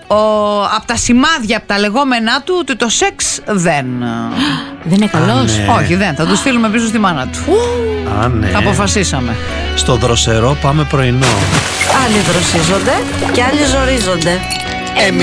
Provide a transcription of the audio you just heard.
από τα σημάδια, από τα λεγόμενά του, ότι το σεξ δεν είναι καλός. Ναι. Όχι, δεν. Θα του στείλουμε πίσω στη μάνα του. Ναι. Αποφασίσαμε. Στο δροσερό πάμε πρωινό. Άλλοι δροσίζονται και άλλοι ζορίζονται.